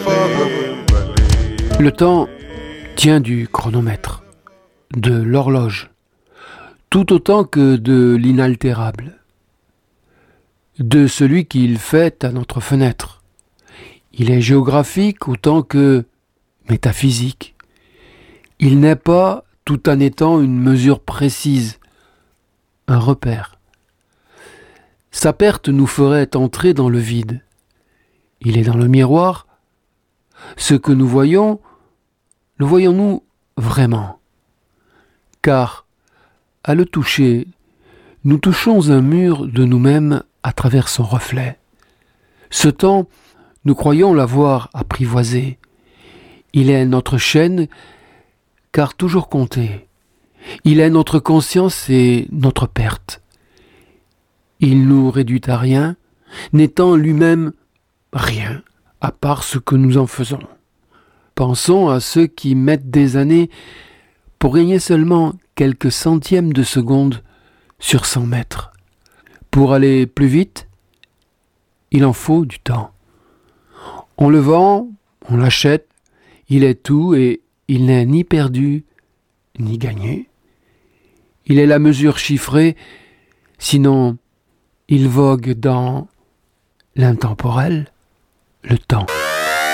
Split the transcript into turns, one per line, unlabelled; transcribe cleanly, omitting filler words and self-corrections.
Le temps tient du chronomètre, de l'horloge, tout autant que de l'inaltérable, de celui qu'il fait à notre fenêtre. Il est géographique autant que métaphysique. Il n'est pas tout en étant une mesure précise, un repère. Sa perte nous ferait entrer dans le vide. Il est dans le miroir. Ce que nous voyons, le voyons-nous vraiment? Car, à le toucher, nous touchons un mur de nous-mêmes à travers son reflet. Ce temps, nous croyons l'avoir apprivoisé. Il est notre chaîne, car toujours compté. Il est notre conscience et notre perte. Il nous réduit à rien, n'étant lui-même rien, à part ce que nous en faisons. Pensons à ceux qui mettent des années pour gagner seulement quelques centièmes de seconde sur 100 mètres. Pour aller plus vite, il en faut du temps. On le vend, on l'achète, il est tout et il n'est ni perdu ni gagné. Il est la mesure chiffrée, sinon il vogue dans l'intemporel, le temps.